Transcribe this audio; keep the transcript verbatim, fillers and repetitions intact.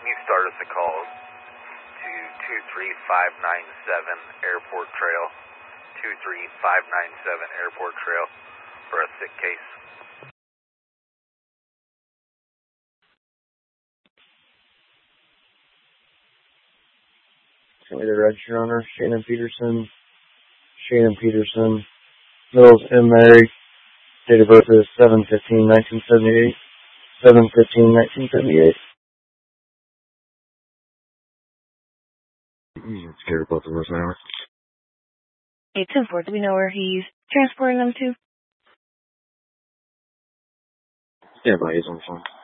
you start us a call to two three five nine seven Airport Trail, two three five nine seven Airport Trail for a sick case. Send me the register owner, Shannon Peterson. Shannon Peterson. Middle's M. Mary. Date of birth is seven fifteen nineteen seventy-eight. seven fifteen nineteen seventy-eight. I'm scared about the rest of the hour. eight ten four, do we know where he's transporting them to? Yeah, but he's on the phone.